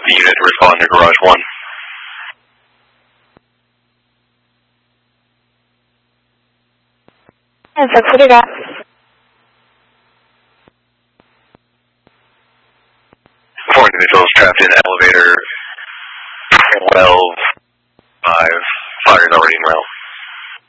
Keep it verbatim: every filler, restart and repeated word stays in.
the unit to respond to garage one. And so what do you got? Four individuals trapped in elevator twelve five. Fire is already in well.